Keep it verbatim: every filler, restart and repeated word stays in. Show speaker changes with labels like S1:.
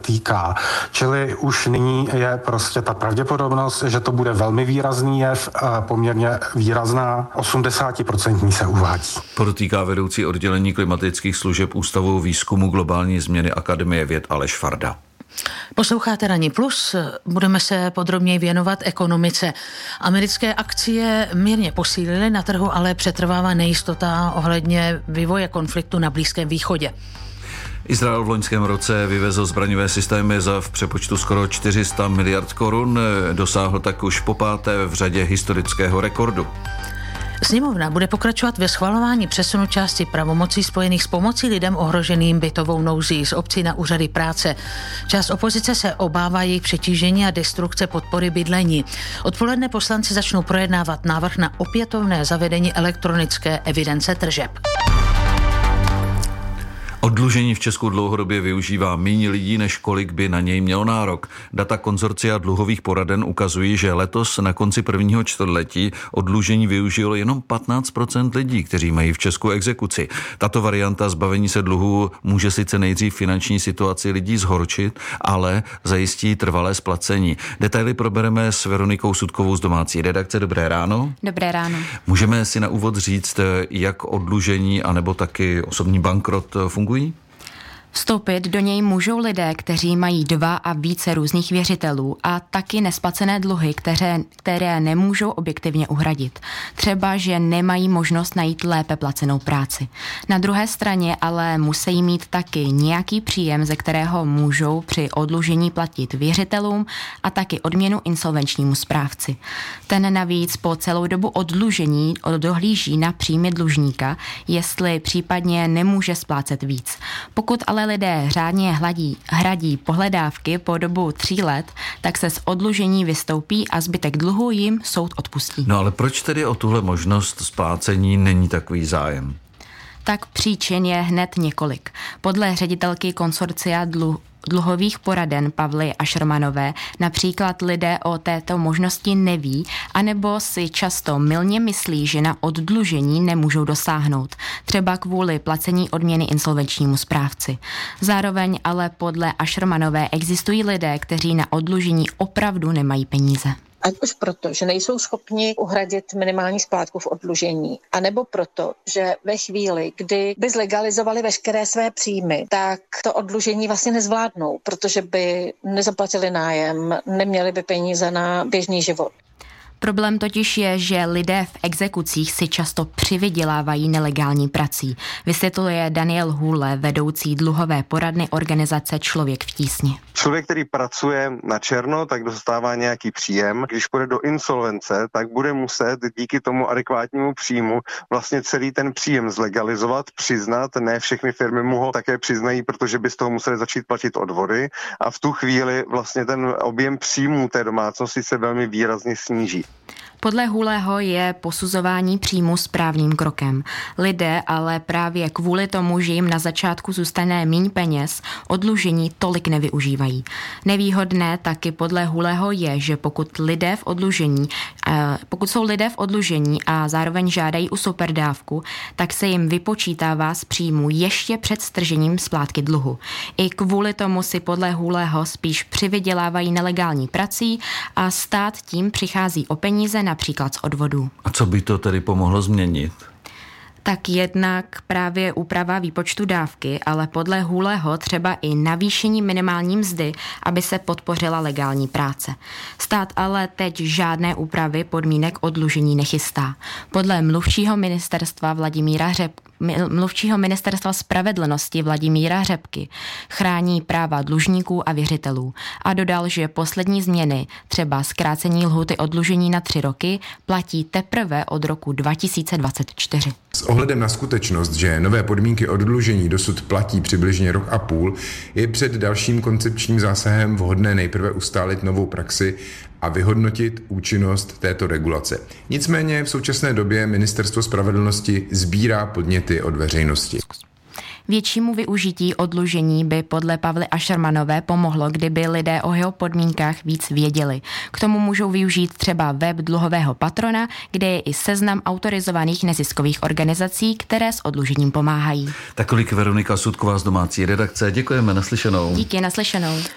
S1: týká. Čili už nyní je prostě ta pravděpodobnost, že to bude velmi výrazný jev, poměrně výrazná, osmdesát procent se uvádí.
S2: Podotýká vedoucí oddělení klimatických služeb Ústavu výzkumu globální změny Akademie věd Aleš Farda.
S3: Posloucháte Ranní plus, budeme se podrobněji věnovat ekonomice. Americké akcie mírně posílily na trhu, ale přetrvává nejistota ohledně vývoje konfliktu na Blízkém východě.
S2: Izrael v loňském roce vyvezl zbraňové systémy za v přepočtu skoro čtyři sta miliard korun, dosáhl tak už popáté v řadě historického rekordu.
S3: Sněmovna bude pokračovat ve schvalování přesunu části pravomocí spojených s pomocí lidem ohroženým bytovou nouzí z obcí na úřady práce. Část opozice se obává jejich přetížení a destrukce podpory bydlení. Odpoledne poslanci začnou projednávat návrh na opětovné zavedení elektronické evidence tržeb.
S2: Oddlužení v Česku dlouhodobě využívá méně lidí, než kolik by na něj mělo nárok. Data konzorcia dluhových poraden ukazují, že letos na konci prvního čtvrtletí oddlužení využilo jenom patnáct procent lidí, kteří mají v Česku exekuci. Tato varianta zbavení se dluhů může sice nejdřív finanční situaci lidí zhorčit, ale zajistí trvalé splacení. Detaily probereme s Veronikou Sudkovou z domácí redakce. Dobré ráno.
S4: Dobré ráno.
S2: Můžeme si na úvod říct, jak oddlužení anebo taky osobní bankrot fungují?
S4: Vstoupit do něj můžou lidé, kteří mají dva a více různých věřitelů a taky nesplacené dluhy, které, které nemůžou objektivně uhradit. Třeba, že nemají možnost najít lépe placenou práci. Na druhé straně ale musí mít taky nějaký příjem, ze kterého můžou při oddlužení platit věřitelům a taky odměnu insolvenčnímu správci. Ten navíc po celou dobu oddlužení dohlíží na příjmy dlužníka, jestli případně nemůže splácet víc. Pokud ale lidé řádně hladí, hradí pohledávky po dobu tří let, tak se z oddlužení vystoupí a zbytek dluhu jim soud odpustí.
S2: No ale proč tedy o tuhle možnost splácení není takový zájem?
S4: Tak příčin je hned několik. Podle ředitelky konsorcia dluh dluhových poraden Pavly Ašermanové například lidé o této možnosti neví, anebo si často mylně myslí, že na oddlužení nemůžou dosáhnout, třeba kvůli placení odměny insolvenčnímu správci. Zároveň ale podle Ašermanové existují lidé, kteří na oddlužení opravdu nemají peníze.
S5: Ať už proto, že nejsou schopni uhradit minimální splátku v oddlužení, anebo proto, že ve chvíli, kdy by zlegalizovali veškeré své příjmy, tak to oddlužení vlastně nezvládnou, protože by nezaplatili nájem, neměli by peníze na běžný život.
S4: Problém totiž je, že lidé v exekucích si často přivydělávají nelegální prací, vysvětluje Daniel Hůle, vedoucí dluhové poradny organizace Člověk v tísni.
S6: Člověk, který pracuje na černo, tak dostává nějaký příjem. Když půjde do insolvence, tak bude muset díky tomu adekvátnímu příjmu vlastně celý ten příjem zlegalizovat, přiznat. Ne všechny firmy mu ho také přiznají, protože by z toho museli začít platit odvody a v tu chvíli vlastně ten objem příjmů té domácnosti se velmi výrazně sníží.
S4: Podle Hůleho je posuzování příjmu správným krokem. Lidé ale právě kvůli tomu, že jim na začátku zůstane míň peněz, oddlužení tolik nevyužívají. Nevýhodné taky podle Hůleho je, že pokud lidé v oddlužení, pokud jsou lidé v oddlužení a zároveň žádají o superdávku, tak se jim vypočítává z příjmu ještě před stržením splátky dluhu. I kvůli tomu si podle Hůleho spíš přivydělávají nelegální prací a stát tím přichází o peníze například z odvodů.
S2: A co by to tedy pomohlo změnit?
S4: Tak jednak právě úprava výpočtu dávky, ale podle Hůleho třeba i navýšení minimální mzdy, aby se podpořila legální práce. Stát ale teď žádné úpravy podmínek oddlužení nechystá. Podle mluvčího ministerstva Vladimíra Řep, mluvčího ministerstva spravedlnosti Vladimíra Řepky chrání práva dlužníků a věřitelů a dodal, že poslední změny, třeba zkrácení lhůty oddlužení na tři roky, platí teprve od roku dva tisíce dvacet čtyři.
S7: S ohledem na skutečnost, že nové podmínky oddlužení dosud platí přibližně rok a půl, je před dalším koncepčním zásahem vhodné nejprve ustálit novou praxi a vyhodnotit účinnost této regulace. Nicméně v současné době Ministerstvo spravedlnosti sbírá podněty od veřejnosti.
S4: Většímu využití oddlužení by podle Pavly Ašermanové pomohlo, kdyby lidé o jeho podmínkách víc věděli. K tomu můžou využít třeba web dluhového patrona, kde je i seznam autorizovaných neziskových organizací, které s oddlužením pomáhají.
S2: Takový Veronika Sudková z domácí redakce. Děkujeme, naslyšenou.
S4: Díky, naslyšenou.